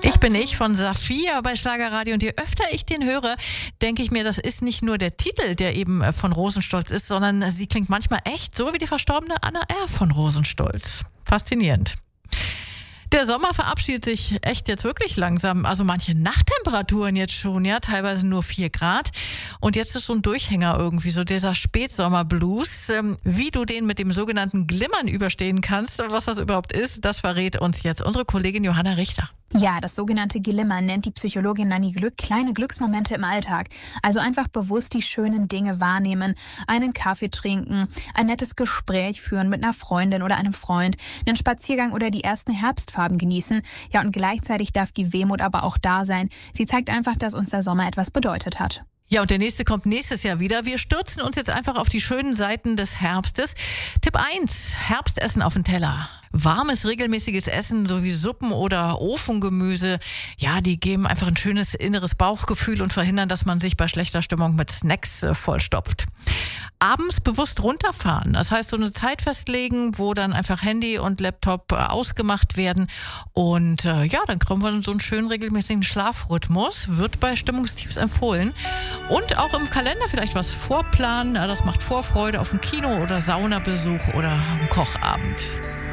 Ich bin ich von Saphir bei Schlagerradio und je öfter ich den höre, denke ich mir, das ist nicht nur der Titel, der eben von Rosenstolz ist, sondern sie klingt manchmal echt so wie die verstorbene Anna R. von Rosenstolz. Faszinierend. Der Sommer verabschiedet sich echt jetzt wirklich langsam. Also manche Nachttemperaturen jetzt schon, ja, teilweise nur 4 Grad. Und jetzt ist so ein Durchhänger irgendwie, so dieser Spätsommerblues. Wie du den mit dem sogenannten Glimmern überstehen kannst, was das überhaupt ist, das verrät uns jetzt unsere Kollegin Johanna Richter. Ja, das sogenannte Glimmer nennt die Psychologin Nanny Glück kleine Glücksmomente im Alltag. Also einfach bewusst die schönen Dinge wahrnehmen, einen Kaffee trinken, ein nettes Gespräch führen mit einer Freundin oder einem Freund, einen Spaziergang oder die ersten Herbstfarben genießen. Ja, und gleichzeitig darf die Wehmut aber auch da sein. Sie zeigt einfach, dass uns der Sommer etwas bedeutet hat. Ja, und der nächste kommt nächstes Jahr wieder. Wir stürzen uns jetzt einfach auf die schönen Seiten des Herbstes. Tipp 1, Herbstessen auf den Teller. Warmes, regelmäßiges Essen sowie Suppen oder Ofengemüse, ja, die geben einfach ein schönes inneres Bauchgefühl und verhindern, dass man sich bei schlechter Stimmung mit Snacks vollstopft. Abends bewusst runterfahren, das heißt so eine Zeit festlegen, wo dann einfach Handy und Laptop ausgemacht werden und ja, dann kriegen wir so einen schönen regelmäßigen Schlafrhythmus, wird bei Stimmungstiefs empfohlen. Und auch im Kalender vielleicht was vorplanen, das macht Vorfreude auf einen Kino- oder Saunabesuch oder einen Kochabend.